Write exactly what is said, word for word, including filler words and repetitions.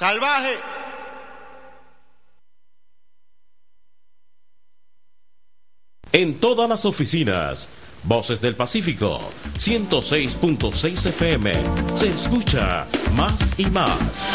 ¡Salvaje! En todas las oficinas, Voces del Pacífico, ciento seis punto seis F M, se escucha más y más.